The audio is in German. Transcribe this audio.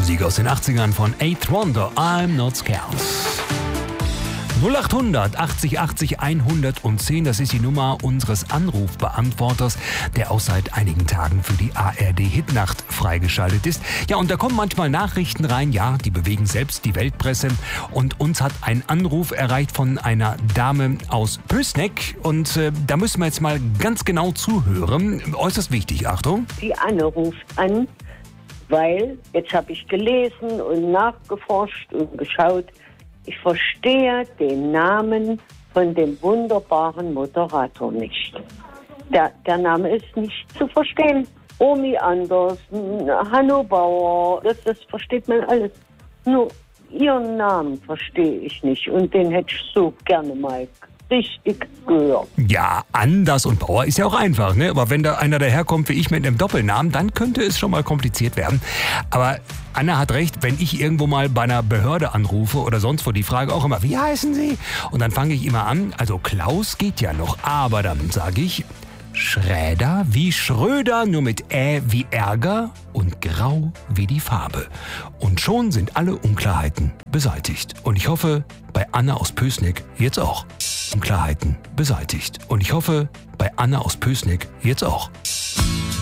Musik aus den 80ern von Eighth Wonder, I'm Not Scared. 0800 80 80 110, das ist die Nummer unseres Anrufbeantworters, der auch seit einigen Tagen für die ARD Hitnacht freigeschaltet ist. Ja, und da kommen manchmal Nachrichten rein, ja, die bewegen selbst die Weltpresse. Und uns hat ein Anruf erreicht von einer Dame aus Pößneck. Und da müssen wir jetzt mal ganz genau zuhören. Äußerst wichtig, Achtung. Die Anne ruft an, weil, jetzt habe ich gelesen und nachgeforscht und geschaut, ich verstehe den Namen von dem wunderbaren Moderator nicht. Der Name ist nicht zu verstehen. Omi Andersen, Hanno Bauer, das versteht man alles. Nur ihren Namen verstehe ich nicht und den hätte ich so gerne mal richtig gehört. Ja, Anders und Bauer ist ja auch einfach, ne? Aber wenn da einer daherkommt wie ich mit einem Doppelnamen, dann könnte es schon mal kompliziert werden. Aber Anna hat recht, wenn ich irgendwo mal bei einer Behörde anrufe oder sonst wo, die Frage auch immer, wie heißen Sie? Und dann fange ich immer an, also Klaus geht ja noch, aber dann sage ich Schräder wie Schröder, nur mit wie Ärger und grau wie die Farbe. Und schon sind alle Unklarheiten beseitigt. Und ich hoffe, bei Anna aus Pößneck jetzt auch. Unklarheiten beseitigt. Und ich hoffe, bei Anna aus Pößneck jetzt auch.